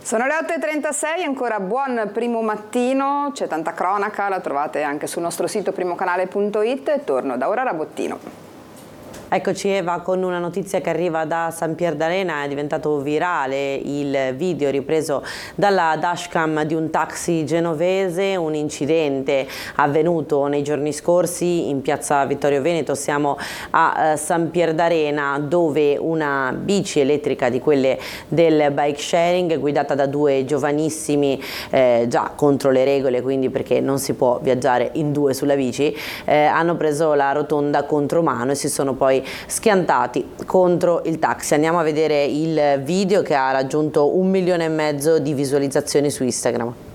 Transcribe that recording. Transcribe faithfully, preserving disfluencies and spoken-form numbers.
Sono le otto e trentasei, ancora buon primo mattino, c'è tanta cronaca, la trovate anche sul nostro sito primocanale punto it e torno da Aurora Bottino. Eccoci Eva con una notizia che arriva da San Pier d'Arena. È diventato virale il video ripreso dalla dashcam di un taxi genovese, un incidente avvenuto nei giorni scorsi in piazza Vittorio Veneto. Siamo a eh, San Pier d'Arena, dove una bici elettrica di quelle del bike sharing guidata da due giovanissimi, eh, già contro le regole, quindi perché non si può viaggiare in due sulla bici, eh, hanno preso la rotonda contromano e si sono poi schiantati contro il taxi. Andiamo a vedere il video che ha raggiunto un milione e mezzo di visualizzazioni su Instagram.